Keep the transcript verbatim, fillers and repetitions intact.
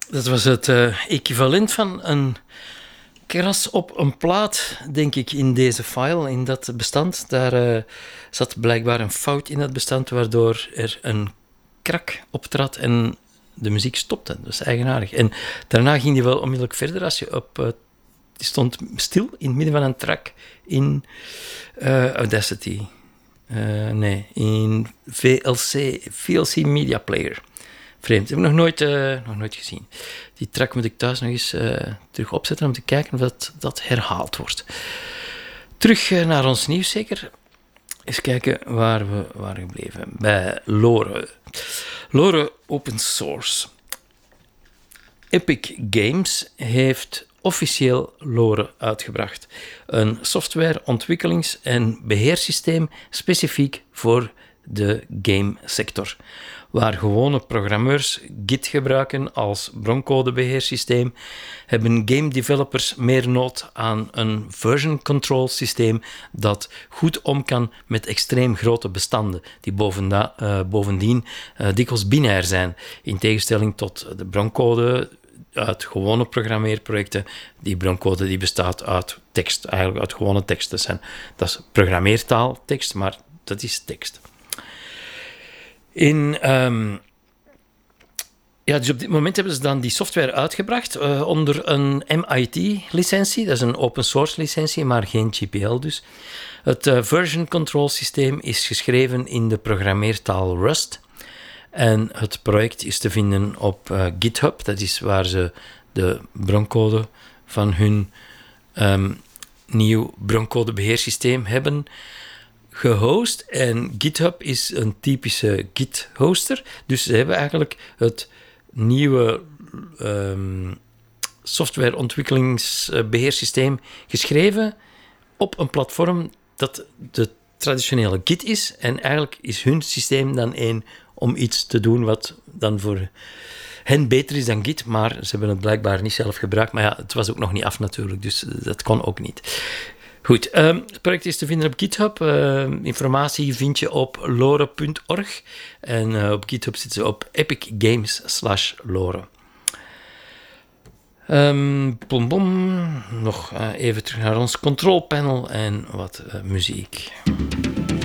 Dat was het uh, equivalent van een kras op een plaat, denk ik, in deze file, in dat bestand. Daar uh, zat blijkbaar een fout in dat bestand, waardoor er een krak optrad en de muziek stopte. Dat is eigenaardig. En daarna ging die wel onmiddellijk verder. Als je op, uh, die stond stil in het midden van een track in uh, Audacity. Uh, nee, in V L C, V L C Media Player. Vreemd, dat heb ik nog nooit, uh, nog nooit gezien. Die track moet ik thuis nog eens uh, terug opzetten om te kijken of dat, dat herhaald wordt. Terug uh, naar ons nieuws zeker. Eens kijken waar we waren gebleven. Bij Lore. Lore Open Source. Epic Games heeft officieel Lore uitgebracht. Een softwareontwikkelings- en beheersysteem specifiek voor de gamesector. Waar gewone programmeurs Git gebruiken als broncodebeheersysteem, hebben game developers meer nood aan een version control systeem dat goed om kan met extreem grote bestanden, die bovenda- uh, bovendien uh, dikwijls binair zijn, in tegenstelling tot de broncode uit gewone programmeerprojecten. Die broncode die bestaat uit tekst, eigenlijk uit gewone tekst. Dat, zijn, dat is programmeertaal, tekst, maar dat is tekst. In, um, ja, dus op dit moment hebben ze dan die software uitgebracht uh, onder een M I T-licentie. Dat is een open source licentie, maar geen G P L dus. Het uh, version control systeem is geschreven in de programmeertaal Rust. En het project is te vinden op uh, GitHub. Dat is waar ze de broncode van hun um, nieuw broncodebeheersysteem hebben gehost. En GitHub is een typische Git-hoster. Dus ze hebben eigenlijk het nieuwe um, softwareontwikkelingsbeheersysteem geschreven op een platform dat de traditionele Git is. En eigenlijk is hun systeem dan één om iets te doen wat dan voor hen beter is dan Git, maar ze hebben het blijkbaar niet zelf gebruikt. Maar ja, het was ook nog niet af natuurlijk, dus dat kon ook niet. Goed, um, het project is te vinden op GitHub. Uh, informatie vind je op lore punt org. En uh, op GitHub zitten ze op epicgames slash lore. Um, bom, bom. Nog uh, even terug naar ons control panel en wat uh, muziek.